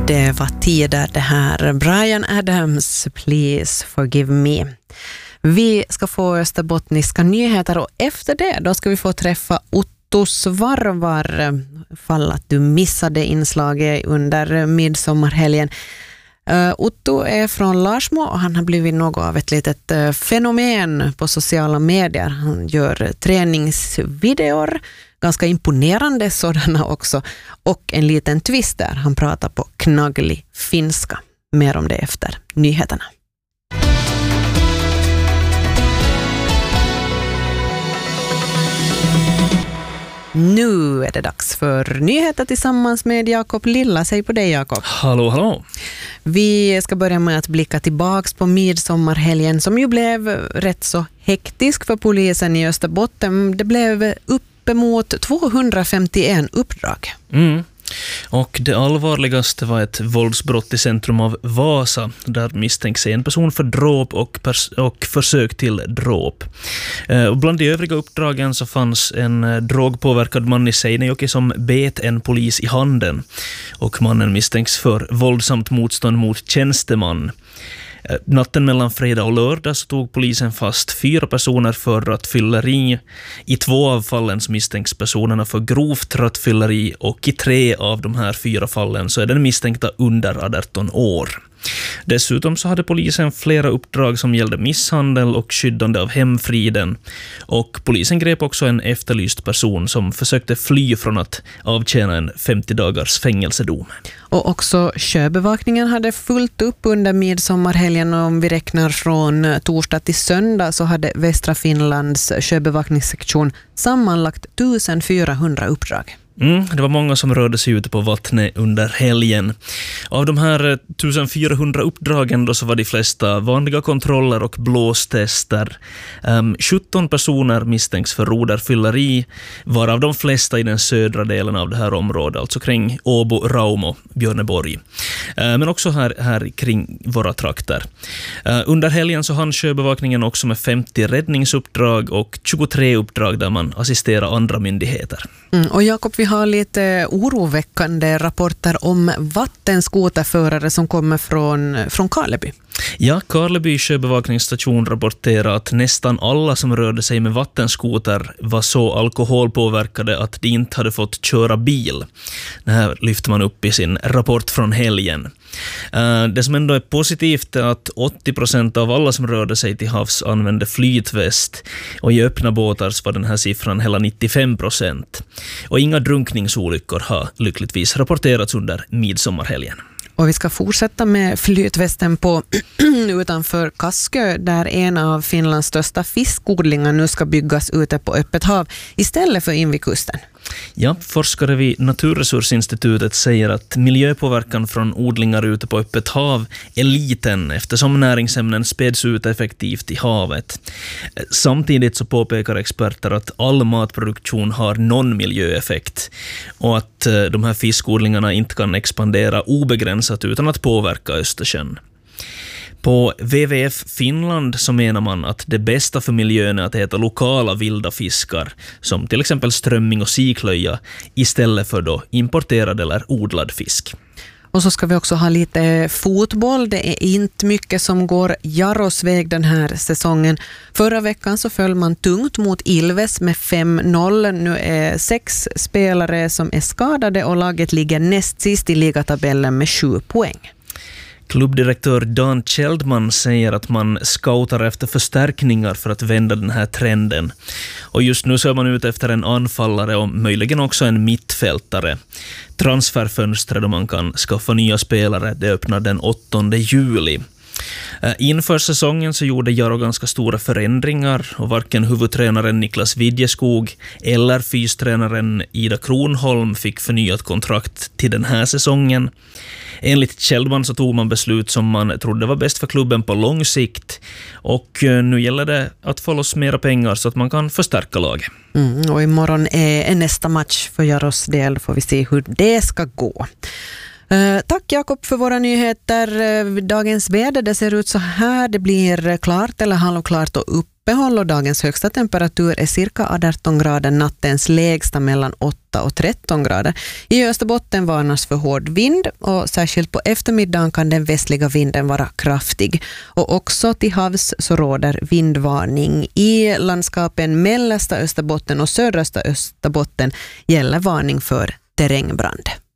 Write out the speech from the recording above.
Det var tider det här. Bryan Adams, Please Forgive Me. Vi ska få österbottniska nyheter och efter det då ska vi få träffa Otto Svarvar, fall att du missade inslaget under midsommarhelgen. Otto är från Larsmo och han har blivit något av ett litet fenomen på sociala medier. Han gör träningsvideor, ganska imponerande sådana också, och en liten twist där. Han pratar på knagglig finska. Mer om det efter nyheterna. Nu är det dags för nyheter tillsammans med Jakob Lilla. Säg på dig, Jakob. Hallå, hallå. Vi ska börja med att blicka tillbaks på midsommarhelgen som ju blev rätt så hektisk för polisen i Österbotten. Det blev uppemot 251 uppdrag. Och det allvarligaste var ett våldsbrott i centrum av Vasa där misstänks en person för dråp och försök till dråp. Och bland de övriga uppdragen så fanns en drogpåverkad man i Seinejoki som bet en polis i handen, och mannen misstänks för våldsamt motstånd mot tjänsteman. Natten mellan fredag och lördag så tog polisen fast 4 personer för rattfylleri. I 2 av fallen så misstänks personerna för grovt rattfylleri, och i 3 av de här 4 fallen så är den misstänkta under 18 år. Dessutom så hade polisen flera uppdrag som gällde misshandel och skyddande av hemfriden, och polisen grep också en efterlyst person som försökte fly från att avtjäna en 50 dagars fängelsedom. Och också sjöbevakningen hade fullt upp under midsommarhelgen, och om vi räknar från torsdag till söndag så hade Västra Finlands sjöbevakningssektion sammanlagt 1400 uppdrag. Det var många som rörde sig ute på vattnet under helgen. Av de här 1400 uppdragen då så var de flesta vanliga kontroller och blåstester. 17 personer misstänks för roderfylleri, varav de flesta i den södra delen av det här området, alltså kring Åbo, Raumo, Björneborg. Men också här kring våra trakter. Under helgen så hann sjöbevakningen också med 50 räddningsuppdrag och 23 uppdrag där man assisterar andra myndigheter. Och Jakob, vi har lite oroväckande rapporter om vattenskoterförare som kommer från Karleby. Ja, Karleby sjöbevakningsstation rapporterar att nästan alla som rörde sig med vattenskoter var så alkoholpåverkade att de inte hade fått köra bil. Det här lyfter man upp i sin rapport från helgen. Det som ändå är positivt är att 80% av alla som rörde sig till havs använde flytväst, och i öppna båtar var den här siffran hela 95%. Och inga drunkningsolyckor har lyckligtvis rapporterats under midsommarhelgen. Och vi ska fortsätta med flytvästen på utanför Kaskö, där en av Finlands största fiskodlingar nu ska byggas ute på öppet hav istället för in vid kusten. Ja, forskare vid Naturresursinstitutet säger att miljöpåverkan från odlingar ute på öppet hav är liten eftersom näringsämnen späds ut effektivt i havet. Samtidigt så påpekar experter att all matproduktion har någon miljöeffekt, och att de här fiskodlingarna inte kan expandera obegränsat utan att påverka Östersjön. På WWF Finland så menar man att det bästa för miljön är att äta lokala vilda fiskar, som till exempel strömming och siklöja, istället för då importerad eller odlad fisk. Och så ska vi också ha lite fotboll. Det är inte mycket som går Jaros väg den här säsongen. Förra veckan så föll man tungt mot Ilves med 5-0. Nu är 6 spelare som är skadade och laget ligger näst sist i ligatabellen med 7 poäng. Klubbdirektör Dan Kjeldman säger att man scoutar efter förstärkningar för att vända den här trenden. Och just nu så är man ute efter en anfallare och möjligen också en mittfältare. Transferfönstret då man kan skaffa nya spelare, det öppnar den 8 juli. Inför säsongen så gjorde Jaro ganska stora förändringar, och varken huvudtränaren Niklas Widjeskog eller fystränaren Ida Kronholm fick förnyat kontrakt till den här säsongen. Enligt Kjeldman så tog man beslut som man trodde var bäst för klubben på lång sikt, och nu gäller det att få loss mera pengar så att man kan förstärka laget. Och imorgon är nästa match för Jaros del, får vi se hur det ska gå. Tack Jakob för våra nyheter. Dagens väder, det ser ut så här. Det blir klart eller halvklart och uppehåll och dagens högsta temperatur är cirka 18 grader, nattens lägsta mellan 8 och 13 grader. I Österbotten varnas för hård vind och särskilt på eftermiddagen kan den västliga vinden vara kraftig. Och också till havs så råder vindvarning. I landskapen mellersta Österbotten och södra Österbotten gäller varning för terrängbrand.